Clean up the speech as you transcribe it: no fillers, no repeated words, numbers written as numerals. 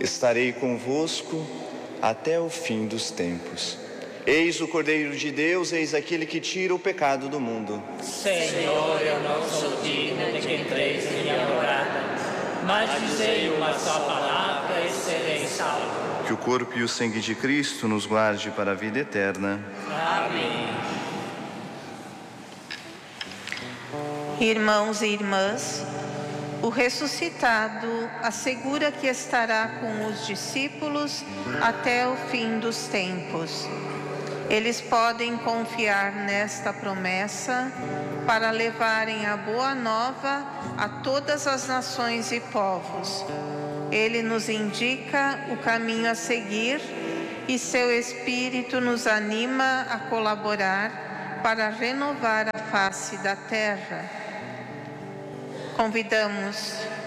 estarei convosco até o fim dos tempos. Eis o Cordeiro de Deus, eis aquele que tira o pecado do mundo. Senhor, eu não sou digno de que entreis em minha morada, mas dizei uma só palavra e serei salvo. Que o corpo e o sangue de Cristo nos guarde para a vida eterna. Amém. Irmãos e irmãs, o ressuscitado assegura que estará com os discípulos até o fim dos tempos. Eles podem confiar nesta promessa para levarem a boa nova a todas as nações e povos. Ele nos indica o caminho a seguir e seu Espírito nos anima a colaborar para renovar a face da terra. Convidamos